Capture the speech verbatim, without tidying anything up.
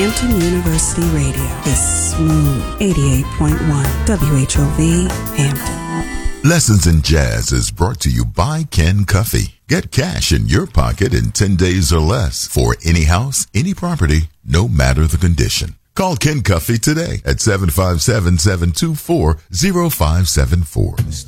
Hampton University Radio is smooth. eighty-eight point one W H O V, Hampton. Lessons in Jazz is brought to you by Ken Cuffey. Get cash in your pocket in ten days or less for any house, any property, no matter the condition. Call Ken Cuffey today at seven five seven, seven two four, zero five seven four.